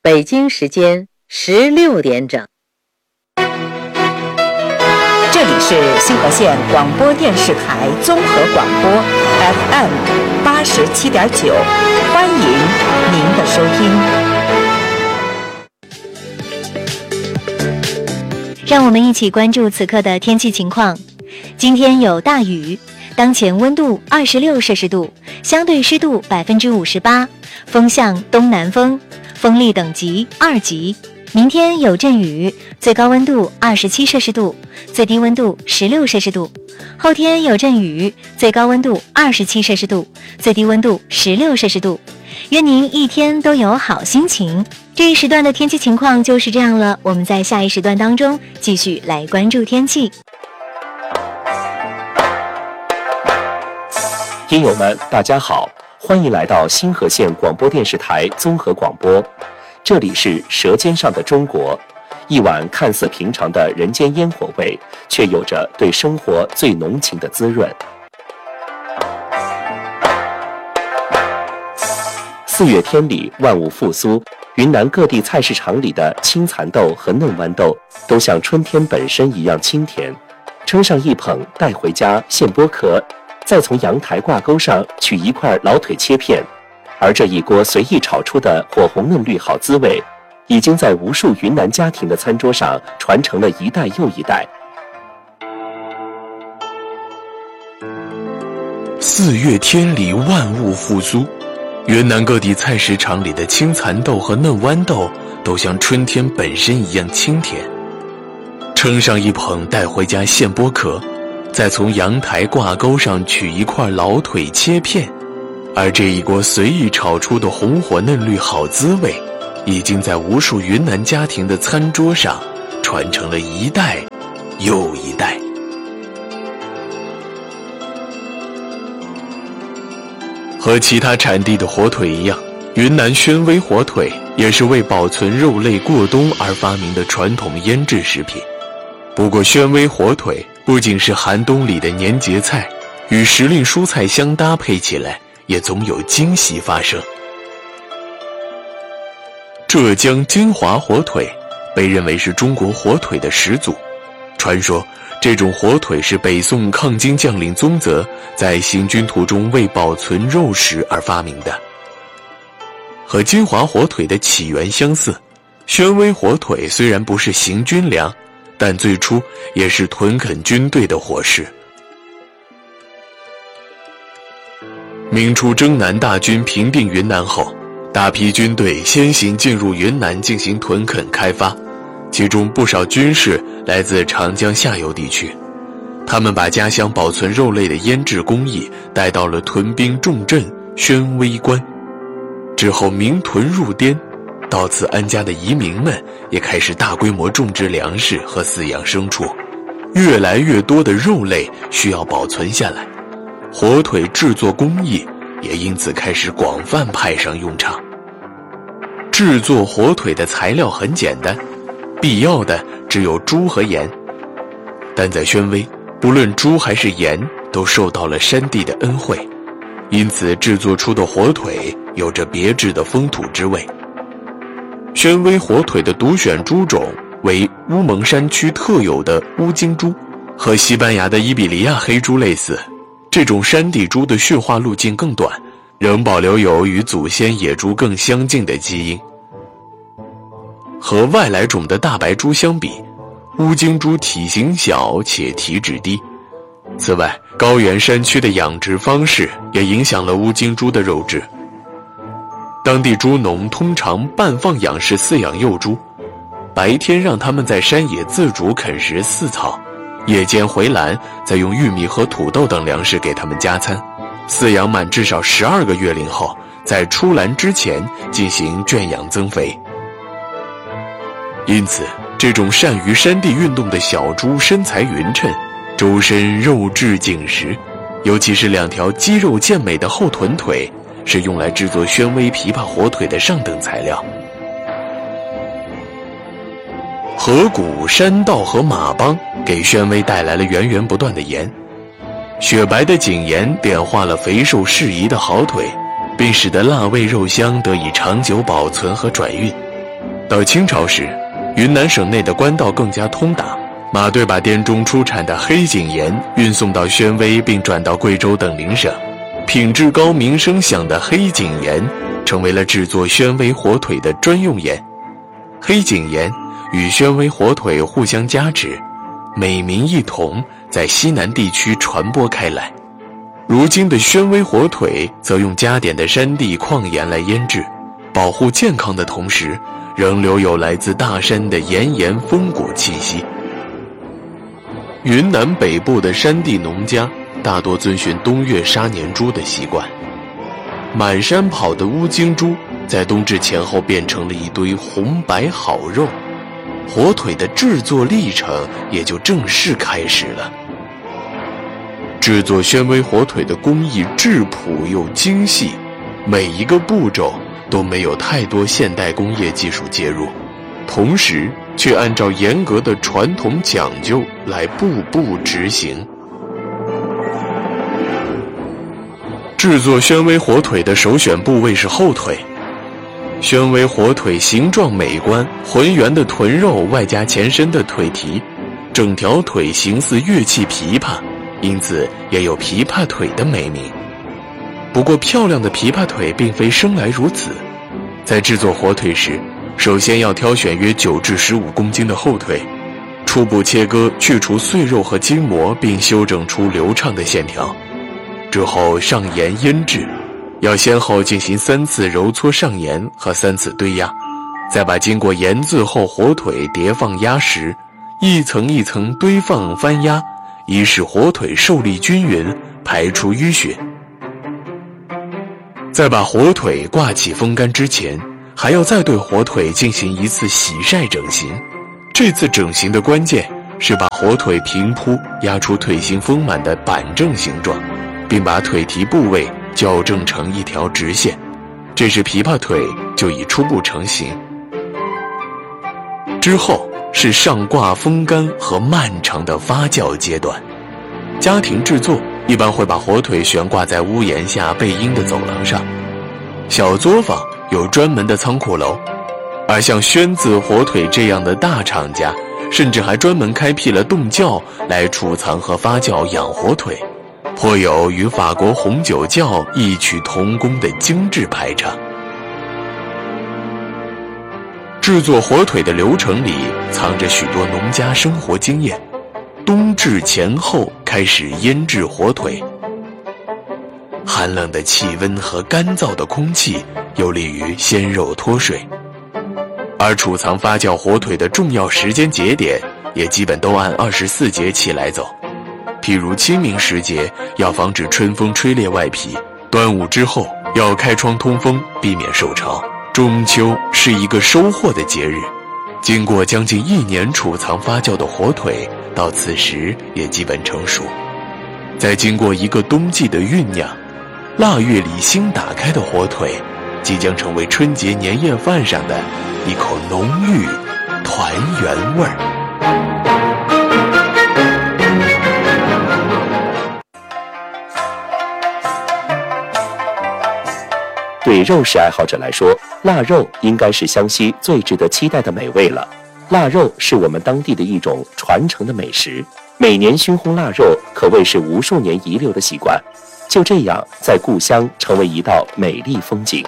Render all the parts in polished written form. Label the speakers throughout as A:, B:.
A: 北京时间16点整。
B: 这里是新河县广播电视台综合广播 FM 87.9，欢迎您的收听。
C: 让我们一起关注此刻的天气情况。今天有大雨，当前温度26摄氏度，相对湿度58%，风向东南风，风力等级2级。明天有阵雨，最高温度27摄氏度，最低温度16摄氏度。后天有阵雨，最高温度27摄氏度，最低温度16摄氏度。愿您一天都有好心情。这一时段的天气情况就是这样了，我们在下一时段当中继续来关注天气。
D: 听友们大家好，欢迎来到新河县广播电视台综合广播，这里是舌尖上的中国，一碗看似平常的人间烟火味，却有着对生活最浓情的滋润。4月天里万物复苏，云南各地菜市场里的青蚕豆和嫩豌豆都像春天本身一样清甜，称上一捧带回家现剥壳，再从阳台挂钩上取一块老腿切片，而这一锅随意炒出的火红嫩绿好滋味，已经在无数云南家庭的餐桌上传承了一代又一代。
E: 4月天里万物复苏，云南各地菜市场里的青蚕豆和嫩豌豆都像春天本身一样清甜，称上一捧带回家现剥壳，再从阳台挂钩上取一块老腿切片，而这一锅随意炒出的红火嫩绿好滋味，已经在无数云南家庭的餐桌上传承了一代又一代。和其他产地的火腿一样，云南宣威火腿也是为保存肉类过冬而发明的传统腌制食品。不过宣威火腿不仅是寒冬里的年节菜，与时令蔬菜相搭配起来，也总有惊喜发生。浙江金华火腿被认为是中国火腿的始祖，传说这种火腿是北宋抗金将领宗泽在行军途中为保存肉食而发明的。和金华火腿的起源相似，宣威火腿虽然不是行军粮，但最初也是屯垦军队的伙食。明初征南大军平定云南后，大批军队先行进入云南进行屯垦开发，其中不少军士来自长江下游地区，他们把家乡保存肉类的腌制工艺带到了屯兵重镇宣威关。之后民屯入滇，到此安家的移民们也开始大规模种植粮食和饲养牲畜，越来越多的肉类需要保存下来，火腿制作工艺也因此开始广泛派上用场。制作火腿的材料很简单，必要的只有猪和盐，但在宣威，不论猪还是盐都受到了山地的恩惠，因此制作出的火腿有着别致的风土之味。宣威火腿的独选猪种为乌蒙山区特有的乌金猪，和西班牙的伊比利亚黑猪类似，这种山地猪的驯化路径更短，仍保留有与祖先野猪更相近的基因。和外来种的大白猪相比，乌金猪体型小且体脂低。此外，高原山区的养殖方式也影响了乌金猪的肉质。当地猪农通常半放养式饲养幼猪，白天让它们在山野自主啃食饲草，夜间回栏，再用玉米和土豆等粮食给它们加餐，饲养满至少12个月龄后，在出栏之前进行圈养增肥。因此，这种善于山地运动的小猪身材匀称，周身肉质紧实，尤其是2条肌肉健美的后臀腿，是用来制作宣威琵琶火腿的上等材料。河谷、山道和马帮给宣威带来了源源不断的盐，雪白的井盐点化了肥瘦适宜的好腿，并使得辣味肉香得以长久保存和转运。 到清朝时，云南省内的官道更加通达，马队把滇中出产的黑颈盐运送到宣威并转到贵州等邻省，品质高、名声响的黑颈盐成为了制作宣威火腿的专用盐。黑颈盐与宣威火腿互相加持，美名一同在西南地区传播开来。如今的宣威火腿则用加点的山地矿盐来腌制，保护健康的同时，仍留有来自大山的炎炎风骨气息。云南北部的山地农家大多遵循冬月杀年猪的习惯，满山跑的乌金猪在冬至前后变成了一堆红白好肉，火腿的制作历程也就正式开始了。制作宣威火腿的工艺质朴又精细，每一个步骤都没有太多现代工业技术介入，同时却按照严格的传统讲究来步步执行。制作宣威火腿的首选部位是后腿。宣威火腿形状美观，浑圆的臀肉外加前身的腿蹄，整条腿形似乐器琵琶，因此也有琵琶腿的美名。不过漂亮的琵琶腿并非生来如此，在制作火腿时，首先要挑选约9至15公斤的后腿，初步切割去除碎肉和筋膜，并修整出流畅的线条，之后上盐腌制，要先后进行3次揉搓上盐和3次堆压，再把经过盐渍后火腿叠放压实，一层一层堆放翻压，以使火腿受力均匀，排出淤血。在把火腿挂起风干之前，还要再对火腿进行一次洗晒整形。这次整形的关键是把火腿平铺，压出腿型丰满的板正形状，并把腿蹄部位矫正成一条直线，这时琵琶腿就已初步成型。之后是上挂风干和漫长的发酵阶段。家庭制作一般会把火腿悬挂在屋檐下背阴的走廊上，小作坊有专门的仓库楼，而像宣字火腿这样的大厂家，甚至还专门开辟了冻窖来储藏和发酵养火腿，颇有与法国红酒窖异曲同工的精致排场。制作火腿的流程里藏着许多农家生活经验。冬至前后开始腌制火腿，寒冷的气温和干燥的空气有利于鲜肉脱水，而储藏发酵火腿的重要时间节点也基本都按24节气来走。譬如清明时节要防止春风吹裂外皮，端午之后要开窗通风，避免受潮。中秋是一个收获的节日，经过将近1年储藏发酵的火腿到此时也基本成熟。再经过一个冬季的酝酿，腊月里新打开的火腿即将成为春节年夜饭上的一口浓郁团圆味儿。
D: 对肉食爱好者来说，腊肉应该是湘西最值得期待的美味了。腊肉是我们当地的一种传承的美食，每年熏烘腊肉可谓是无数年遗留的习惯，就这样在故乡成为一道美丽风景。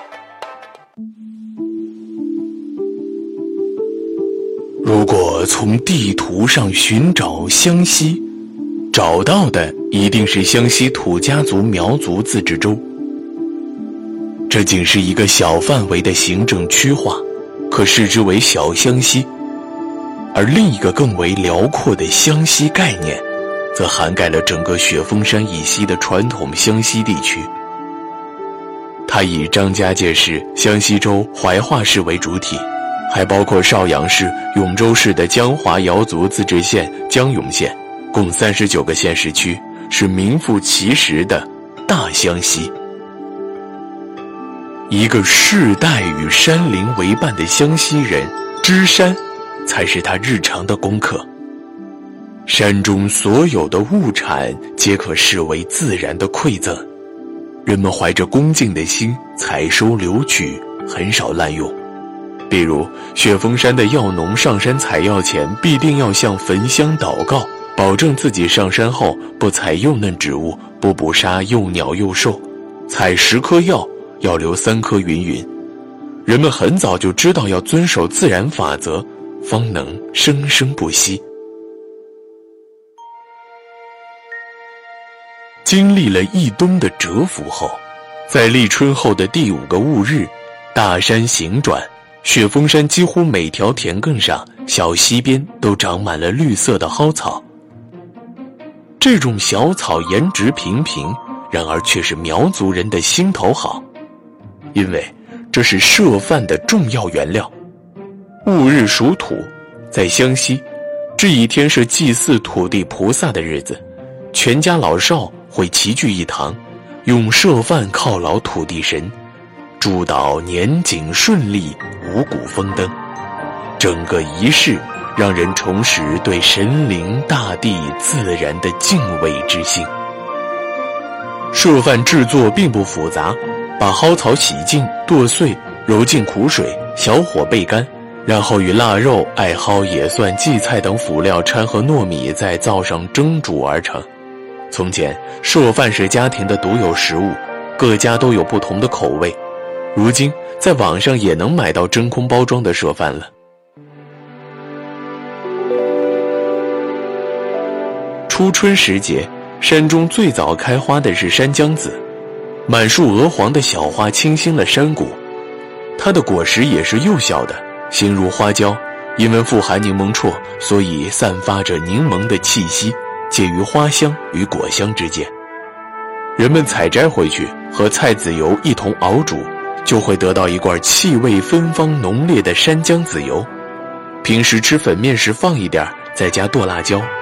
E: 如果从地图上寻找湘西，找到的一定是湘西土家族苗族自治州。这仅是一个小范围的行政区划，可视之为小湘西。而另一个更为辽阔的湘西概念，则涵盖了整个雪峰山以西的传统湘西地区。它以张家界市、湘西州怀化市为主体，还包括邵阳市、永州市的江华瑶族自治县江永县，共39个县市区，是名副其实的大湘西。一个世代与山林为伴的湘西人，知山才是他日常的功课。山中所有的物产皆可视为自然的馈赠，人们怀着恭敬的心采收留取，很少滥用。 比如雪峰山的药农上山采药前必定要向焚香祷告，保证自己上山后不采幼嫩植物，不捕杀幼鸟幼兽，采10颗药要留3颗云云。人们很早就知道要遵守自然法则，方能生生不息。经历了一冬的蛰伏后，在立春后的第5个戊日，大山行转，雪峰山几乎每条田埂上、小溪边都长满了绿色的蒿草。这种小草颜值平平，然而却是苗族人的心头好，因为这是摄饭的重要原料。戊日属土，在湘西，这一天是祭祀土地菩萨的日子，全家老少会齐聚一堂，用摄饭犒劳土地神，祝祷年景顺利，五谷丰登。整个仪式让人重拾对神灵、大地、自然的敬畏之心。摄饭制作并不复杂，把蒿草洗净、剁碎，揉进苦水，小火焙干，然后与腊肉、艾蒿、野蒜、荠菜等辅料掺和糯米，在灶上蒸煮而成。从前，摄饭是家庭的独有食物，各家都有不同的口味。如今，在网上也能买到真空包装的摄饭了。初春时节，山中最早开花的是山姜子，满树鹅黄的小花清新了山谷。它的果实也是幼小的，形如花椒，因为富含柠檬啜，所以散发着柠檬的气息，介于花香与果香之间。人们采摘回去，和菜籽油一同熬煮，就会得到一罐气味芬芳浓烈的山姜子油。平时吃粉面时放一点，再加剁辣椒，